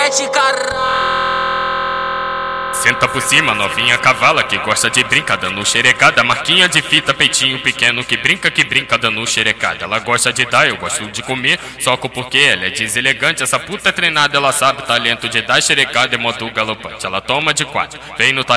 mete, caralho. Senta por cima, novinha cavala que gosta de brincar dando xerecada. Marquinha de fita, peitinho pequeno que brinca dando xerecada. Ela gosta de dar, eu gosto de comer, soco porque ela é deselegante. Essa puta é treinada, ela sabe o talento de dar xerecada em modo galopante. Ela toma de quatro, vem no